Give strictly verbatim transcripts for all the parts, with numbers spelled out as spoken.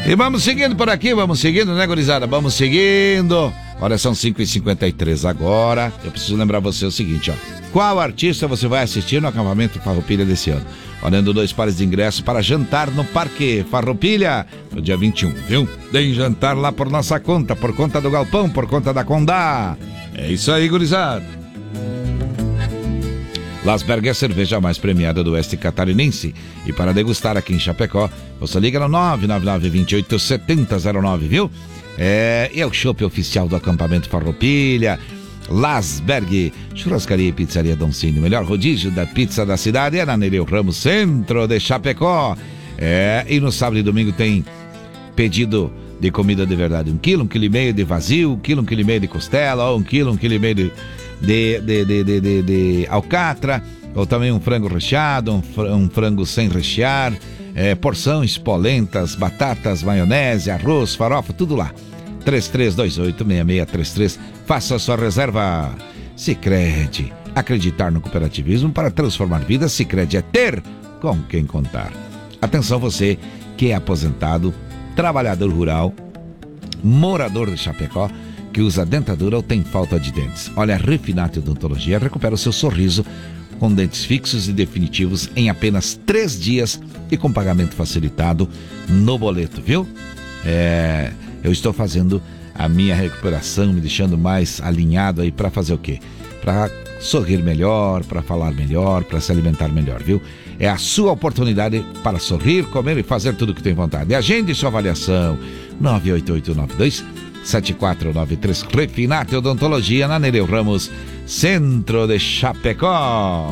E vamos seguindo por aqui, vamos seguindo, né, gurizada? Vamos seguindo. Olha, são cinco e cinquenta e três agora. Eu preciso lembrar você o seguinte, ó. Qual artista você vai assistir no acampamento Farroupilha desse ano? Valendo dois pares de ingressos para jantar no Parque Farroupilha no dia vinte e um, viu? Tem jantar lá por nossa conta, por conta do Galpão, por conta da Condá. É isso aí, gurizada. Lasberg é a cerveja mais premiada do oeste catarinense. E para degustar aqui em Chapecó, você liga no nove nove nove, dois oito sete zero zero nove, viu? É, é o chopp oficial do acampamento Farroupilha. Lasberg, churrascaria e pizzaria Doncini. O melhor rodízio da pizza da cidade é na Nereu Ramos, centro de Chapecó. É, e no sábado e domingo tem pedido de comida de verdade. Um quilo, um quilo e meio de vazio, um quilo, um quilo e meio de costela, ou um quilo, um quilo e meio de... De, de, de, de, de, de alcatra, ou também um frango recheado, um, fr- um frango sem rechear, é, porções, polentas, batatas, maionese, arroz, farofa, tudo lá. três três dois oito, seis seis três três, faça a sua reserva. Sicredi, acreditar no cooperativismo para transformar vidas. Sicredi é ter com quem contar. Atenção você que é aposentado, trabalhador rural, morador de Chapecó, que usa dentadura ou tem falta de dentes. Olha, a Refinate Odontologia recupera o seu sorriso com dentes fixos e definitivos em apenas três dias e com pagamento facilitado no boleto, viu? É, eu estou fazendo a minha recuperação, me deixando mais alinhado aí para fazer o quê? Para sorrir melhor, para falar melhor, para se alimentar melhor, viu? É a sua oportunidade para sorrir, comer e fazer tudo o que tem vontade. Agende sua avaliação. nove oito oito nove dois sete quatro nove três. Refinate Odontologia na Nereu Ramos, centro de Chapecó.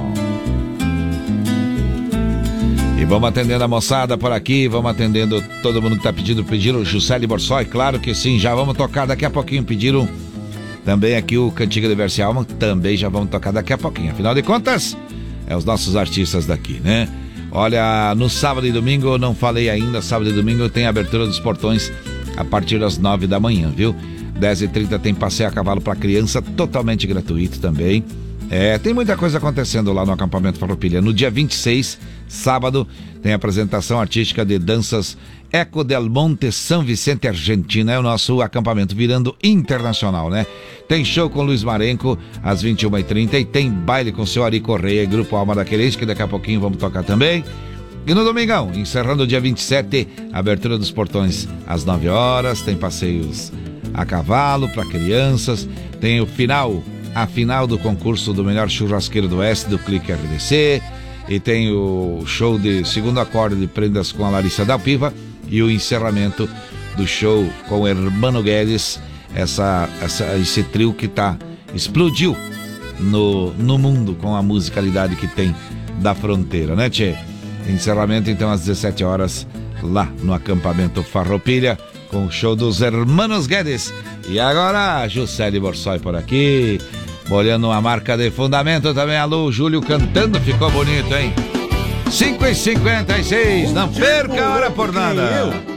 E vamos atendendo a moçada por aqui, vamos atendendo todo mundo que tá pedindo, pediram o Juscelie Borsoi, claro que sim, já vamos tocar daqui a pouquinho, pediram também aqui o Cantiga de Verse Alma, também já vamos tocar daqui a pouquinho, afinal de contas, é os nossos artistas daqui, né? Olha, no sábado e domingo, eu não falei ainda, sábado e domingo tem a abertura dos portões a partir das nove da manhã, viu? dez e trinta tem passeio a cavalo para criança, totalmente gratuito também. É, tem muita coisa acontecendo lá no acampamento Farroupilha. No dia vinte e seis, sábado, tem a apresentação artística de danças Eco del Monte São Vicente, Argentina. É o nosso acampamento virando internacional, né? Tem show com Luiz Marenco às vinte e uma e trinta e tem baile com o seu Ari Correia e Grupo Alma da Querência, que daqui a pouquinho vamos tocar também. E no domingão, encerrando o dia vinte e sete, abertura dos portões às nove horas, tem passeios a cavalo para crianças, tem o final, a final do concurso do melhor churrasqueiro do Oeste, do Clique R D C, e tem o show de segundo acorde de prendas com a Larissa Dalpiva e o encerramento do show com o Hermano Guedes, essa, essa, esse trio que tá, explodiu no, no mundo com a musicalidade que tem da fronteira, né, tchê? Encerramento então às dezessete horas lá no acampamento Farroupilha com o show dos Hermanos Guedes. E agora Juscelie Borsoi por aqui, molhando uma marca de fundamento também. Alô, Júlio cantando, ficou bonito, hein? cinco e cinquenta e seis, não perca a hora por nada.